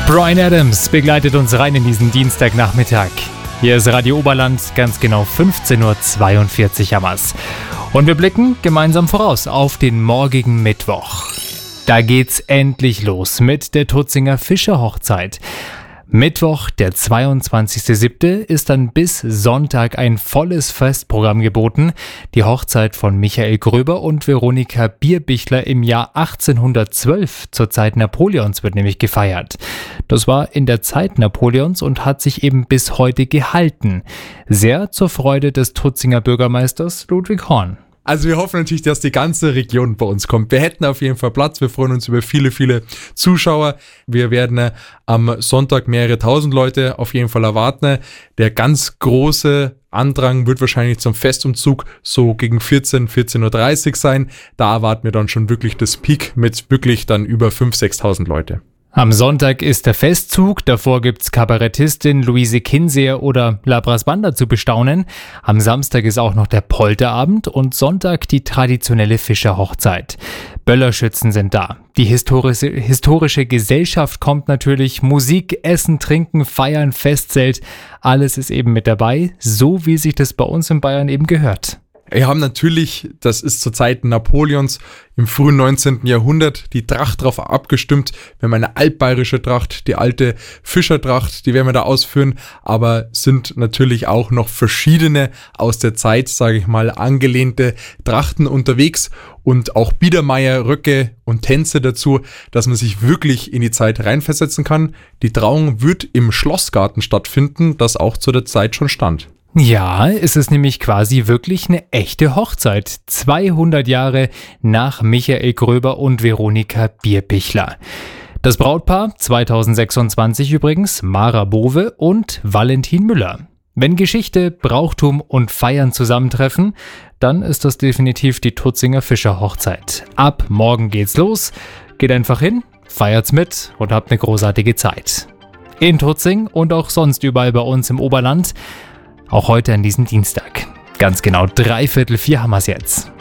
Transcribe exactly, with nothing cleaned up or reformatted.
Bryan Adams begleitet uns rein in diesen Dienstagnachmittag. Hier ist Radio Oberland, ganz genau fünfzehn Uhr zweiundvierzig Hammers. Und wir blicken gemeinsam voraus auf den morgigen Mittwoch. Da geht's endlich los mit der Tutzinger Fischerhochzeit. Mittwoch, der zweiundzwanzigster siebte ist dann bis Sonntag ein volles Festprogramm geboten. Die Hochzeit von Michael Gröber und Veronika Bierbichler im Jahr achtzehnhundertzwölf zur Zeit Napoleons wird nämlich gefeiert. Das war in der Zeit Napoleons und hat sich eben bis heute gehalten. Sehr zur Freude des Tutzinger Bürgermeisters Ludwig Horn. Also wir hoffen natürlich, dass die ganze Region bei uns kommt. Wir hätten auf jeden Fall Platz. Wir freuen uns über viele, viele Zuschauer. Wir werden äh, am Sonntag mehrere tausend Leute auf jeden Fall erwarten. Der ganz große Andrang wird wahrscheinlich zum Festumzug so gegen vierzehn, vierzehn Uhr dreißig sein. Da erwarten wir dann schon wirklich das Peak mit wirklich dann über fünftausend, sechstausend Leute. Am Sonntag ist der Festzug, davor gibt's Kabarettistin Luise Kinseer oder Labras Banda zu bestaunen. Am Samstag ist auch noch der Polterabend und Sonntag die traditionelle Fischerhochzeit. Böllerschützen sind da. Die historische, historische Gesellschaft kommt natürlich, Musik, Essen, Trinken, Feiern, Festzelt, alles ist eben mit dabei, so wie sich das bei uns in Bayern eben gehört. Wir haben natürlich, das ist zur Zeit Napoleons im frühen neunzehnten Jahrhundert, die Tracht darauf abgestimmt. Wir haben eine altbayerische Tracht, die alte Fischertracht, die werden wir da ausführen, aber sind natürlich auch noch verschiedene aus der Zeit, sage ich mal, angelehnte Trachten unterwegs und auch Biedermeier, Röcke und Tänze dazu, dass man sich wirklich in die Zeit reinversetzen kann. Die Trauung wird im Schlossgarten stattfinden, das auch zu der Zeit schon stand. Ja, es ist nämlich quasi wirklich eine echte Hochzeit. zweihundert Jahre nach Michael Gröber und Veronika Bierbichler. Das Brautpaar zweitausendsechsundzwanzig übrigens, Mara Bowe und Valentin Müller. Wenn Geschichte, Brauchtum und Feiern zusammentreffen, dann ist das definitiv die Tutzinger Fischerhochzeit. Ab morgen geht's los. Geht einfach hin, feiert's mit und habt eine großartige Zeit. In Tutzing und auch sonst überall bei uns im Oberland. Auch heute an diesem Dienstag. Ganz genau dreiviertel vier haben wir's jetzt.